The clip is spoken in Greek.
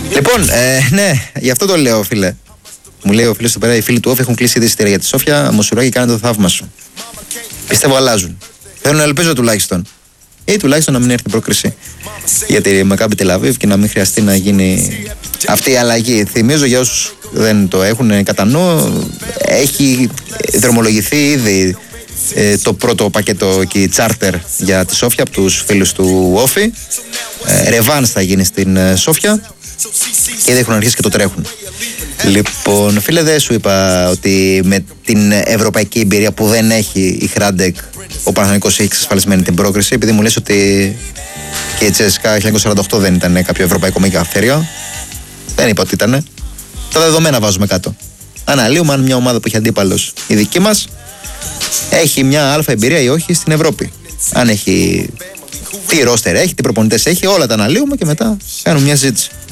Λοιπόν, ναι, γι' αυτό το λέω, φίλε. Μου λέει ο φίλος εδώ πέρα: οι φίλοι του Όφη έχουν κλείσει εισιτήρια για τη Σόφια. Μοσουράκι, κάνε το θαύμα σου. Πιστεύω αλλάζουν. Θέλω να ελπίζω τουλάχιστον. Ή τουλάχιστον να μην έρθει πρόκριση για τη Μακάμπι Τελαβίβ και να μην χρειαστεί να γίνει αυτή η αλλαγή. Θυμίζω για όσους δεν το έχουν κατά νου, έχει δρομολογηθεί ήδη το πρώτο πακέτο και τσάρτερ για τη Σόφια από τους φίλους του Όφη. Ρεβάνς θα γίνει στην Σόφια και ήδη έχουν αρχίσει και το τρέχουν. Λοιπόν, φίλε, δεν σου είπα ότι με την ευρωπαϊκή εμπειρία που δεν έχει η Hrádek, ο Παναθηναϊκός έχει εξασφαλισμένη την πρόκριση, επειδή μου λες ότι και η CSKA 1948 δεν ήταν κάποιο ευρωπαϊκό μεγαθέριο. Δεν είπα ότι ήταν. Τα δεδομένα βάζουμε κάτω. Αναλύουμε αν μια ομάδα που έχει αντίπαλος η δική μας έχει μια αλφα εμπειρία ή όχι στην Ευρώπη. Αν έχει τι ρόστερ έχει, τι προπονητές έχει, όλα τα αναλύουμε και μετά κάνουμε μια συζήτηση.